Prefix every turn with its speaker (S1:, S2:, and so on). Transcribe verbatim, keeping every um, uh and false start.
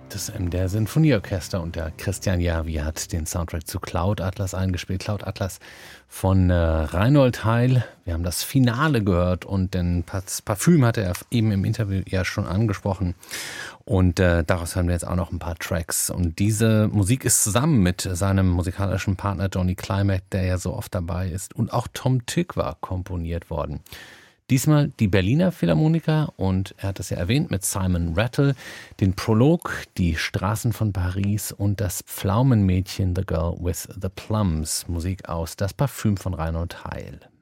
S1: Das M D R Sinfonieorchester und der Christian Järvi hat den Soundtrack zu Cloud Atlas eingespielt. Cloud Atlas von äh, Reinhold Heil. Wir haben das Finale gehört und den Parfüm hatte er eben im Interview ja schon angesprochen. Und äh, daraus haben wir jetzt auch noch ein paar Tracks. Und diese Musik ist zusammen mit seinem musikalischen Partner Johnny Climate, der ja so oft dabei ist, und auch Tom Tykwer komponiert worden. Diesmal die Berliner Philharmoniker und er hat es ja erwähnt mit Simon Rattle, den Prolog, die Straßen von Paris und das Pflaumenmädchen The Girl with the Plums, Musik aus Das Parfüm von Reinhold Heil.